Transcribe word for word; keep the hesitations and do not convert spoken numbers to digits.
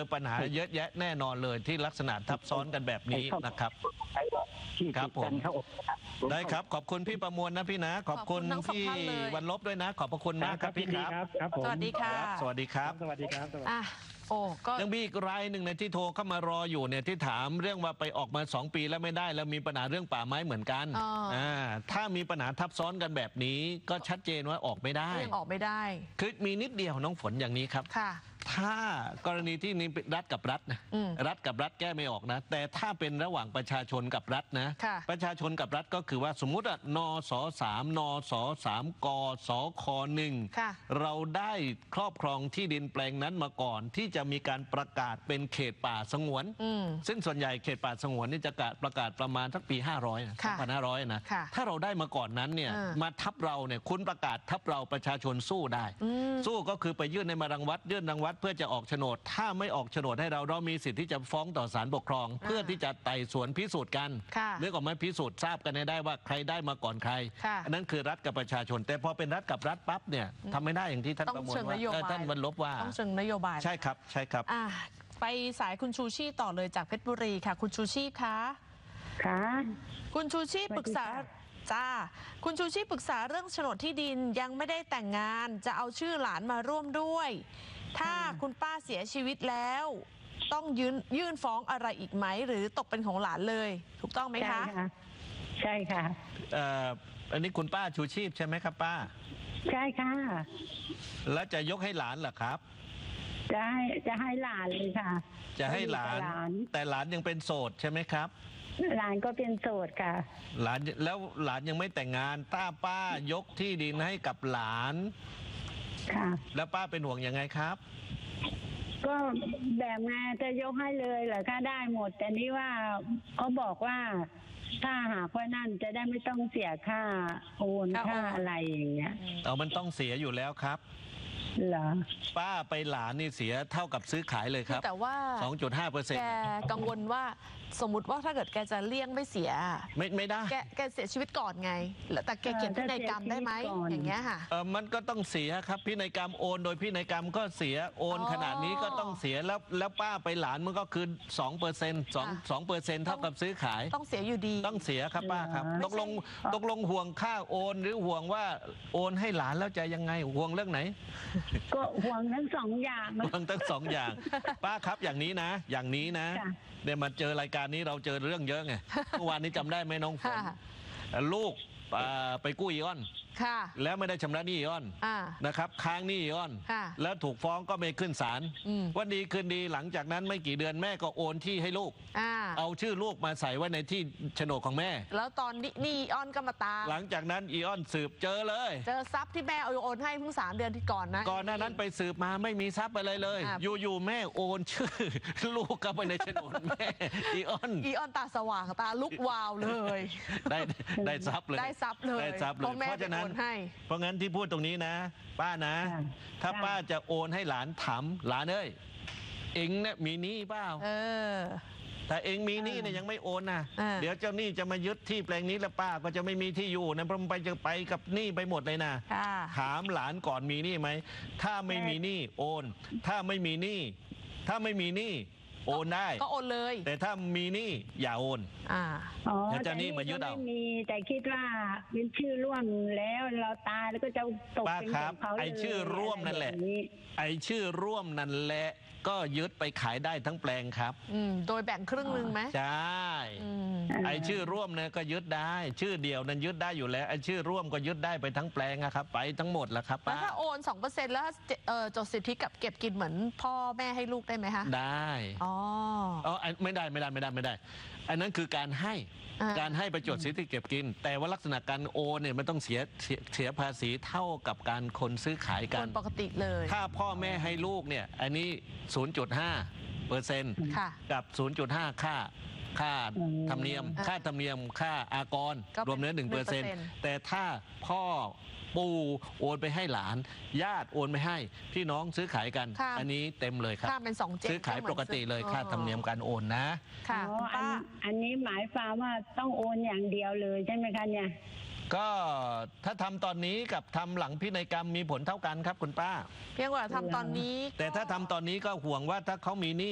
ปัญหาเยอะแยะแน่นอนเลยที่ลักษณะทับซ้อนกันแบบนี้นะครับครับผมได้ครับขอบคุณพี่ประมวลนะพี่นะขอบคุณพี่วันลบด้วยนะขอบพระคุณมากครับพี่ครับสวัสดีค่ะสวัสดีครับสวัสดีครับอ่ะโอ้ก็ยังมีอีกรายหนึ่งในที่โทรเข้ามารออยู่เนี่ยที่ถามเรื่องว่าไปออกมาสองปีแล้วไม่ได้แล้วมีปัญหาเรื่องป่าไม้เหมือนกันอ่าถ้ามีปัญหาทับซ้อนกันแบบนี้ก็ชัดเจนว่าออกไม่ได้ยังออกไม่ได้คือมีนิดเดียวน้องฝนอย่างนี้ครับค่ะถ้ากรณีที่นี้รัฐกับรัฐนะรัฐกับรัฐแก้ไม่ออกนะแต่ถ้าเป็นระหว่างประชาชนกับรัฐนะประชาชนกับรัฐก็คือว่าสมมุตินสสามนสสามกสคหนึ่งเราได้ครอบครองที่ดินแปลงนั้นมาก่อนที่จะมีการประกาศเป็นเขตป่าสงวนซึ่งส่วนใหญ่เขตป่าสงวนนี่จะประกาศประมาณสักปีห้าร้อยนะสองพันห้าร้อยนะถ้าเราได้มาก่อนนั้นเนี่ยมาทับเราเนี่ยคุณประกาศทับเราประชาชนสู้ได้สู้ก็คือไปยื่นในมารังวัดยื่นรังวัดเพื่อจะออกโฉนดถ้าไม่ออกโฉนดให้เราเรามีสิทธิ์ที่จะฟ้องต่อศาลปกครองเพื่อที่จะไต่สวนพิสูจน์กันเรื่องของมันพิสูจน์ทราบกันได้ว่าใครได้มาก่อนใครอันนั้นคือรัฐกับประชาชนแต่พอเป็นรัฐกับรัฐปั๊บเนี่ยทำไม่ได้อย่างที่ท่านประมวลว่าท่านบรรลบว่าต้องเชิงนโยบายใช่ครับใช่ครับไปสายคุณชูชีพต่อเลยจากเพชรบุรีค่ะคุณชูชีพคะค่ะคุณชูชีพปรึกษาจ้าคุณชูชีพปรึกษาเรื่องโฉนดที่ดินยังไม่ได้แต่งงานจะเอาชื่อหลานมาร่วมด้วยถ้าคุณป้าเสียชีวิตแล้วต้องยื่นยื่นฟ้องอะไรอีกไหมหรือตกเป็นของหลานเลยถูกต้องไหมคะใช่ค่ะเอ่ออันนี้คุณป้าชูชีพใช่ไหมครับป้าใช่ค่ะแล้วจะยกให้หลานเหรอครับจะให้จะให้หลานเลยค่ะจะให้หลานแต่หลานยังเป็นโสดใช่ไหมครับหลานก็เป็นโสดค่ะหลานแล้วหลานยังไม่แต่งงานถ้าป้ายกที่ดินให้กับหลานค่ะแล้วป้าเป็นห่วงยังไงครับก็แบบไงจะยกให้เลยเหรอคะได้หมดแต่นี่ว่าเขาบอกว่าถ้าหากว่านั่นจะได้ไม่ต้องเสียค่าโอนค่าอะไรอย่างเงี้ยเอามันต้องเสียอยู่แล้วครับเหรอป้าไปหลานนี่เสียเท่ากับซื้อขายเลยครับแต่ว่าสองจุดห้าเปอร์เซ็นต์แกกังวลว่าสมมติว่าถ้าเกิดแกจะเลี่ยงไม่เสียไม่ไม่ได้แกแกเสียชีวิตก่อนไงแต่แกเขียนพินัยกรรมได้ไหมอย่างเงี้ยค่ะเออมันก็ต้องเสียครับพินัยกรรมโอนโดยพินัยกรรมก็เสียโอนขนาดนี้ก็ต้องเสียแล้วแล้วป้าไปหลานมันก็คือสองเปอร์เซ็นต์สองสองเปอร์เซ็นต์เท่ากับซื้อขายต้องเสียอยู่ดีต้องเสียครับป้าครับตกลงตกลงห่วงค่าโอนหรือห่วงว่าโอนให้หลานแล้วจะยังไงห่วงเรื่องไหนก็ห่วงทั้งสองอย่างห่วงทั้งสองอย่างป้าครับอย่างนี้นะอย่างนี้นะเดี๋ยวมาเจอรายการนี้เราเจอเรื่องเยอะไงเมื่อวานนี้จำได้ไหมน้องฝนลูกไปกู้อีออนแล้วไม่ได้ชำระหนี้อีออนนะครับค้างหนี้อีออนแล้วถูกฟ้องก็ไม่ขึ้นศาลวันดีคืนดีหลังจากนั้นไม่กี่เดือนแม่ก็โอนที่ให้ลูกเอาชื่อลูกมาใส่ไว้ในที่โฉนดของแม่แล้วตอนนี้อีออนก็มาตามหลังจากนั้นอีออนสืบเจอเลยเจอทรัพย์ที่แม่เอาโอนให้เพิ่งสามเดือนที่ก่อนนะก่อนหน้านั้นไปสืบมาไม่มีทรัพย์อะไรเลยอยู่ๆแม่โอนชื่อลูกเข้าไปในโฉนดแม่อีออนอีออนตาสว่างตาลุกวาวเลยได้ได้ทรัพย์เลยได้ทรัพย์เลยได้ทรัพย์เลยเพราะฉะนั้นเพราะงั้นที่พูดตรงนี้นะป้านะถ้าป้าจะโอนให้หลานถามหลานเอ้ยเอ็งเนี่ยมีหนี้เปล่าแต่เอ็งมีหนี้เนี่ยยังไม่โอนนะเดี๋ยวเจ้าหนี้จะมายึดที่แปลงนี้แล้วป้าก็จะไม่มีที่อยู่นะเพราะมันไปจะไปกับหนี้ไปหมดเลยนะถามหลานก่อนมีหนี้ไหมถ้าไม่มีหนี้โอนถ้าไม่มีหนี้ถ้าไม่มีหนี้โอนได้ก็โอนเลยแต่ถ้ามีหนี้อย่าโอนอ่าแล้วเจ้าหนี้มายึดเอาไม่มีแต่คิดว่าเป็นชื่อร่วมแล้วเราตายแล้วก็จะตกเป็นของเขาเลยไอชื่อร่วมนั่นแหละไอชื่อร่วมนั่นแหละก็ยึดไปขายได้ทั้งแปลงครับโดยแบ่งครึ่งหนึ่งไหมใช่ไอชื่อร่วมเนี่ยก็ยึดได้ชื่อเดียวนั้นยึดได้อยู่แล้วไอชื่อร่วมก็ยึดได้ไปทั้งแปลงครับไปทั้งหมดแล้วครับแล้วถ้าโอนสองเปอร์เซ็นต์แล้วจดสิทธิกับเก็บกินเหมือนพ่อแม่ให้ลูกได้ไหมคะได้อ๋ออ๋อไม่ได้ไม่ได้ไม่ได้ไม่ได้อันนั้นคือการให้การให้ไปจดสิทธิเก็บกินแต่ว่าลักษณะการโอนเนี่ยมันต้องเสียเสียภาษีเท่ากับการคนซื้อขายกันปกติเลยถ้าพ่อแม่ให้ลูกเนี่ยอันนี้ ศูนย์จุดห้าเปอร์เซ็นต์ กับ ศูนย์จุดห้า ค่าค่าธรรมเนียมค่าธรรมเนียมค่าอากรรวมเนื้อ หนึ่งเปอร์เซ็นต์ แต่ถ้าพ่อปู่โอนไปให้หลานญาติโอนไปให้พี่น้องซื้อขายกันอันนี้เต็มเลยครับซื้อขายปกติเลยค่าธรรมเนียมการโอนนะค่ะอันนี้หมายความว่าต้องโอนอย่างเดียวเลยใช่ไหมคะเนี่ยก็ถ้าทำตอนนี้กับทำหลังพินัยกรรมมีผลเท่ากันครับคุณป้าเพียงว่าทำตอนนี้แต่ถ้าทำตอนนี้ก็ห่วงว่าถ้าเขามีหนี้